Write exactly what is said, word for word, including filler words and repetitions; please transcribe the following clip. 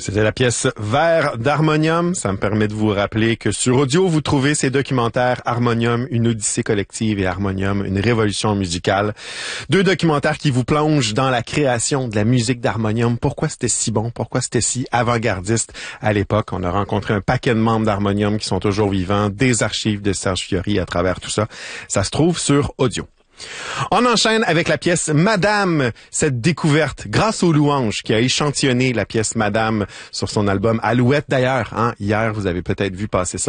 C'était la pièce Vers d'Harmonium. Ça me permet de vous rappeler que sur audio, vous trouvez ces documentaires Harmonium, une odyssée collective et Harmonium, une révolution musicale. Deux documentaires qui vous plongent dans la création de la musique d'Harmonium. Pourquoi c'était si bon? Pourquoi c'était si avant-gardiste à l'époque? On a rencontré un paquet de membres d'Harmonium qui sont toujours vivants, des archives de Serge Fiori à travers tout ça. Ça se trouve sur audio. On enchaîne avec la pièce Madame, cette découverte grâce aux louanges qui a échantillonné la pièce Madame sur son album Alouette d'ailleurs. Hein? Hier, vous avez peut-être vu passer ça